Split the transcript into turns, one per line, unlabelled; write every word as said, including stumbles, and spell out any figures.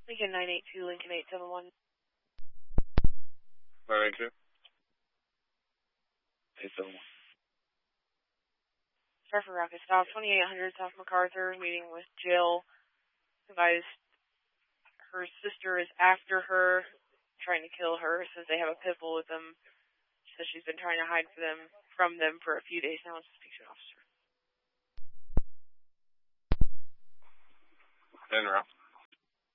Lincoln nine eight two, Lincoln eight seven one.
nine eight two?
eight seven one.
Start for Rocket Stop, twenty-eight hundred South MacArthur, meeting with Jill. Advised her sister is after her, trying to kill her, says they have a pit bull with them. She says she's been trying to hide for them, from them for a few days now. Just speak to an officer.
En route.